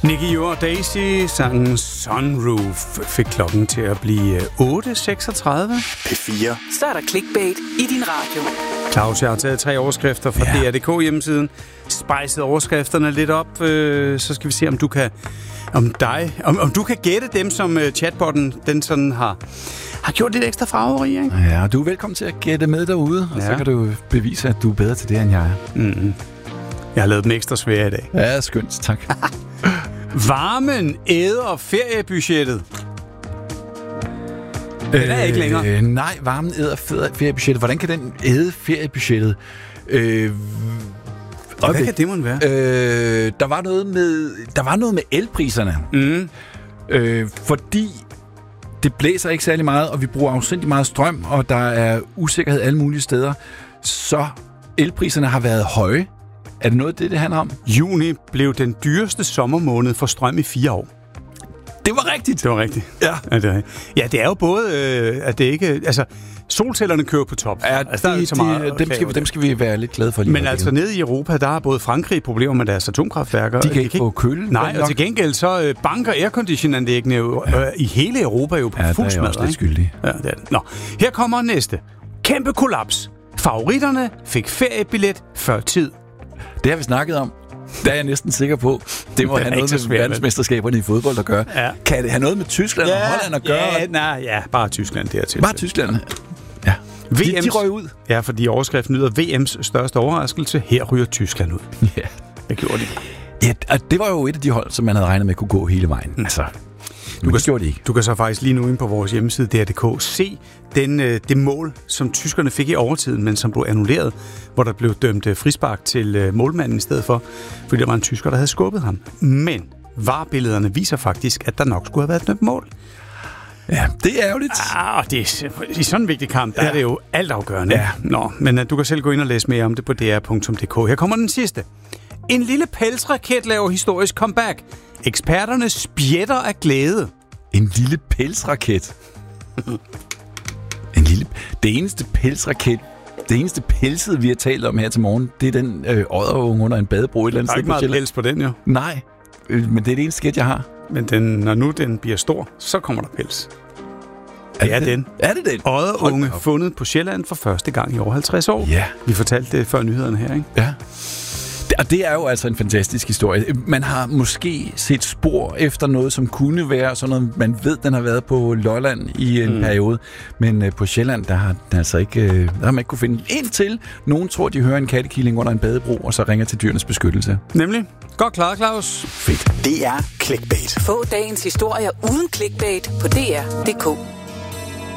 Nicky og Daisy sangen Sunroof fik klokken til at blive 8.36. P4. Så er der clickbait i din radio. Claus, jeg har taget 3 overskrifter fra DR.dk hjemmesiden. Spejset overskrifterne lidt op, så skal vi se, om du kan du kan gætte dem, som chatbotten den sådan har gjort lidt ekstra farveri, ikke? Ja, du er velkommen til at gætte med derude, og så kan du bevise, at du er bedre til det, end jeg er. Mm-hmm. Jeg har lavet dem ekstra svære i dag. Ja, skønt, tak. Varmen æder feriebudgettet. Det er ikke længere. Nej, varmen æder feriebudgettet. Hvordan kan den æde feriebudgettet? Hvad kan det måtte være? Der var noget med elpriserne. Mm. Fordi det blæser ikke særlig meget, og vi bruger afsindig meget strøm, og der er usikkerhed alle mulige steder. Så elpriserne har været høje. Er det noget, det handler om? Juni blev den dyreste sommermåned for strøm i 4 år. Det var rigtigt. Det var rigtigt. Ja. Ja, det er jo både, at det ikke... Altså, solcellerne kører på top. Ja, altså, dem skal vi være lidt glade for. Men altså, nede i Europa, der har både Frankrig problemer med deres atomkraftværker. De kan ikke få køle. Nej, og til gengæld så banker aircondition-anlæggene i hele Europa jo på fuld smad. Ja, der er også lidt skyldig. Ja, det er det. Nå, her kommer næste. Kæmpe kollaps. Favoritterne fik feriebillet før tid. Det har vi snakket om. Der er jeg næsten sikker på. Det må have noget med verdensmesterskaberne i fodbold at gøre. Ja. Kan det have noget med Tyskland og Holland at gøre? Ja, bare Tyskland dertil. Bare Tyskland? Ja. De røg ud. Ja, fordi overskriften lyder VM's største overraskelse. Her ryger Tyskland ud. Ja. Det gjorde de. Ja, og det var jo et af de hold, som man havde regnet med kunne gå hele vejen. Altså, du kan så faktisk lige nu inde på vores hjemmeside DR.dk se det mål, som tyskerne fik i overtiden, men som blev annulleret, hvor der blev dømt frispark til målmanden i stedet for, fordi der var en tysker, der havde skubbet ham. Men VAR-billederne viser faktisk, at der nok skulle have været et dømt mål. Ja, det er ærgerligt. Og i sådan en vigtig kamp, der er det jo altafgørende. Ja. Nå, men du kan selv gå ind og læse mere om det på dr.dk. Her kommer den sidste. En lille pelsraket laver historisk comeback. Eksperterne spjætter af glæde. En lille pelsraket? Det eneste pelsede, vi har talt om her til morgen, det er den odderunge under en badebro et eller andet sted. Der er ikke meget pels på den, jo. Nej, men det er det eneste skæt, jeg har. Men når nu den bliver stor, så kommer der pels. Det er den. Er det den? Odderunge fundet på Sjælland for første gang i over 50 år. Ja. Vi fortalte det før nyhederne her, ikke? Ja. Og det er jo altså en fantastisk historie. Man har måske set spor efter noget, som kunne være sådan noget, man ved, den har været på Lolland i en periode. Men på Sjælland, der har den altså ikke, der har man ikke kunne finde indtil. Nogen tror, de hører en kattekilling under en badebro, og så ringer til Dyrenes Beskyttelse. Nemlig. Godt klaret, Claus. Fedt. Det er clickbait. Få dagens historier uden clickbait på dr.dk.